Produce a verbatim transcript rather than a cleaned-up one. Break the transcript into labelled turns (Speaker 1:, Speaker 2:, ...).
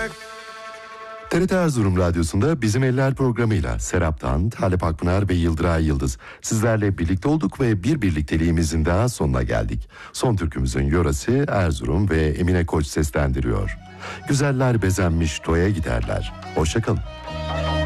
Speaker 1: T R T Erzurum Radyosu'nda Bizim Eller programıyla Serap'tan, Talip Akpınar ve Yıldıray Yıldız sizlerle birlikte olduk ve bir birlikteliğimizin daha sonuna geldik. Son türkümüzün yöresi Erzurum ve Emine Koç seslendiriyor. Güzeller bezenmiş toya giderler. Hoşça kalın.